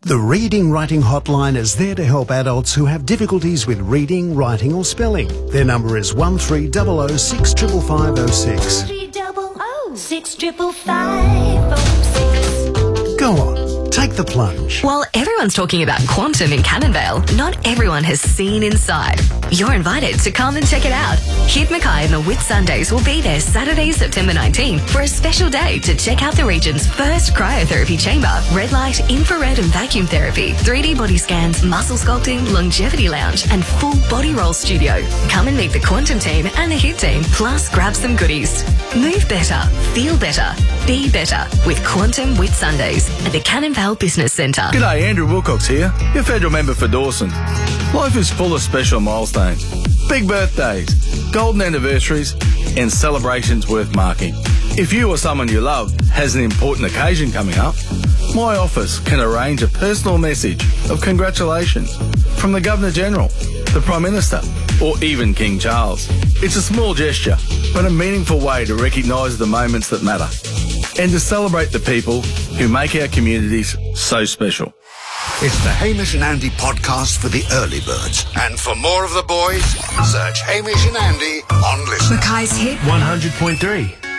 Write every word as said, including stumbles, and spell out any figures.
The Reading Writing Hotline is there to help adults who have difficulties with reading, writing or spelling. Their number is one three zero zero six five five five zero six. three double oh six triple five oh six. Go on, take the plunge. While everyone's talking about Quantum in Cannonvale, not everyone has seen inside. You're invited to come and check it out. Hit Mackay and the Whitsundays will be there Saturday, September nineteenth for a special day to check out the region's first cryotherapy chamber, red light, infrared and vacuum therapy, three D body scans, muscle sculpting, longevity lounge and full body roll studio. Come and meet the Quantum team and the Hit team, plus grab some goodies. Move better, feel better, be better with Quantum Whitsundays at the Cannonvale Business Centre. G'day, Andrew Wilcox here, your federal member for Dawson. Life is full of special milestones, big birthdays, golden anniversaries and celebrations worth marking. If you or someone you love has an important occasion coming up, my office can arrange a personal message of congratulations from the Governor-General, the Prime Minister or even King Charles. It's a small gesture, but a meaningful way to recognise the moments that matter and to celebrate the people who make our communities so special. It's the Hamish and Andy podcast for the early birds. And for more of the boys, search Hamish and Andy on Listen. Mackay's Hit one hundred point three.